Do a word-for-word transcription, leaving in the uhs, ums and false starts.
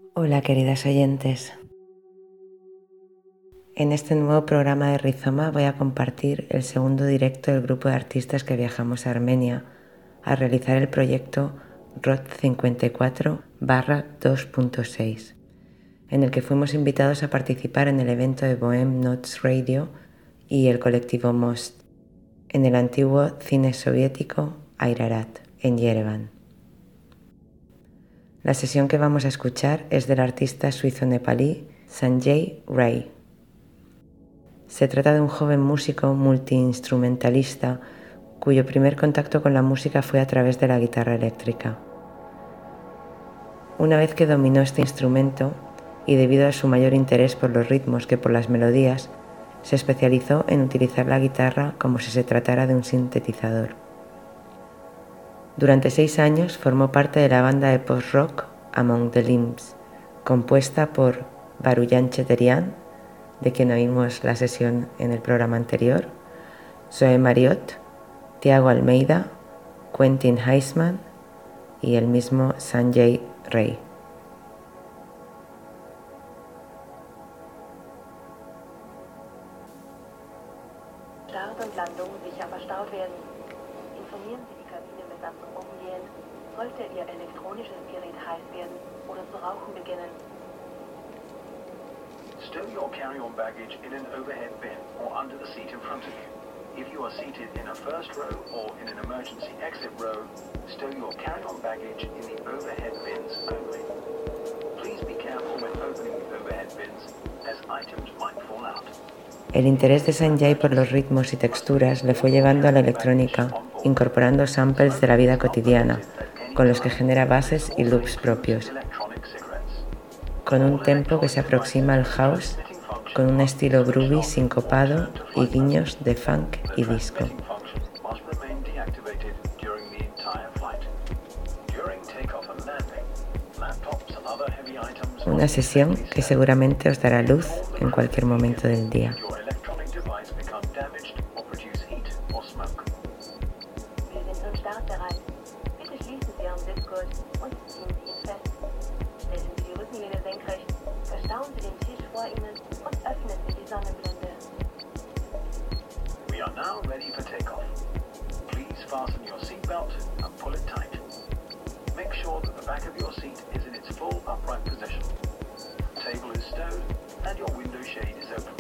Hola queridas oyentes. En este nuevo programa de Rizoma voy a compartir el segundo directo del grupo de artistas que viajamos a Armenia a realizar el proyecto R O T cincuenta y cuatro barra dos punto seis, en el que fuimos invitados a participar en el evento de Bohem Notes Radio y el colectivo Most, en el antiguo cine soviético Ayrarat, en Yerevan. La sesión que vamos a escuchar es del artista suizo-nepalí Sanjay Ray. Se trata de un joven músico multiinstrumentalista cuyo primer contacto con la música fue a través de la guitarra eléctrica. Una vez que dominó este instrumento, y debido a su mayor interés por los ritmos que por las melodías, se especializó en utilizar la guitarra como si se tratara de un sintetizador. Durante seis años formó parte de la banda de post-rock Among the Limbs, compuesta por Baruyan Cheterian, de quien oímos la sesión en el programa anterior, Zoe Mariot, Tiago Almeida, Quentin Heisman y el mismo Sanjay Ray. Start und Landung sicher verstaut werden. Informieren Sie die Kabine mit am Umgehen. Sollte Ihr elektronisches Gerät heiß werden oder zu rauchen beginnen. Stow your carry-on baggage in an overhead bin or under the seat in front of you. If you are seated in a first row or in an emergency exit row, stow your carry-on baggage in the overhead bins only. Please be careful when opening the overhead bins, as items might fall out. El interés de Sanjay por los ritmos y texturas le fue llevando a la electrónica, incorporando samples de la vida cotidiana, con los que genera bases y loops propios, con un tempo que se aproxima al house, con un estilo groovy sincopado y guiños de funk y disco. Una sesión que seguramente os dará luz en cualquier momento del día. We are now ready for takeoff. Please fasten your seatbelt and pull it tight. Make sure that the back of your seat is in its full upright position. The table is stowed and your window shade is open.